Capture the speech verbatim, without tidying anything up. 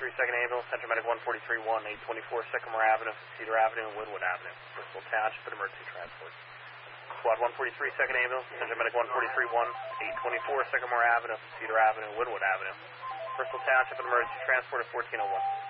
forty-three second Ambulance, Central Medic one forty-three one, eight twenty-four Sycamore Avenue, Cedar Avenue, and Woodwood Avenue. Bristol Township and Emergency Transport. Squad one forty-three second Ambulance, Central Medic one forty-three one, eight twenty-four Sycamore Avenue, Cedar Avenue, Woodwood Avenue. Bristol Township and Emergency Transport at fourteen oh one.